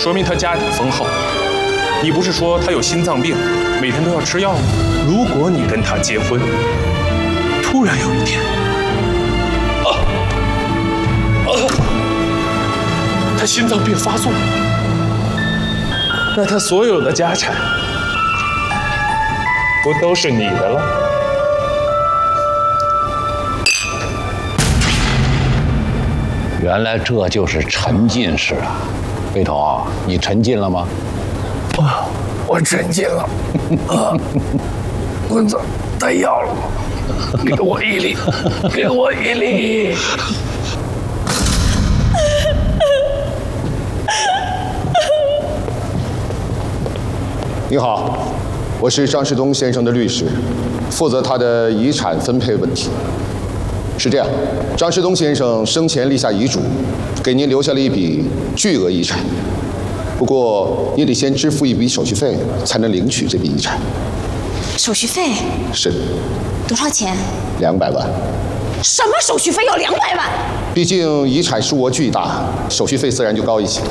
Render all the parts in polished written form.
说明他家底丰厚。你不是说他有心脏病，每天都要吃药吗？如果你跟他结婚，突然有一天，他心脏病发作，那他所有的家产不都是你的了？ 原来这就是沉浸式啊！飞头，你沉浸了吗？ 我沉浸了。棍子带药了吗？给我一粒，给我一粒。 你好，我是张世东先生的律师，负责他的遗产分配问题。是这样，张世东先生生前立下遗嘱，给您留下了一笔巨额遗产。不过，你得先支付一笔手续费，才能领取这笔遗产。 手续费是。 多少钱 ？200万。 什么手续费要200万？ 毕竟遗产数额巨大，手续费自然就高一些。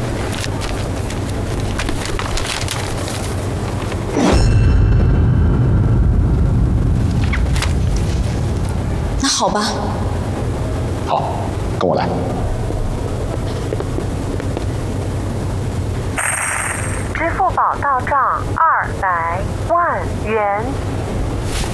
那好吧。 好，跟我来。 支付宝到账200万元。